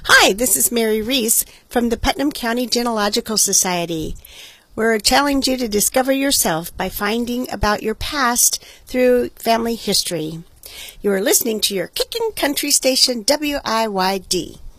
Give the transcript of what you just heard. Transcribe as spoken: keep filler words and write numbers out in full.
Hi, this is Mary Reese from the Putnam County Genealogical Society. We're challenging you to discover yourself by finding about your past through family history. You are listening to your Kickin' Country Station W I Y D.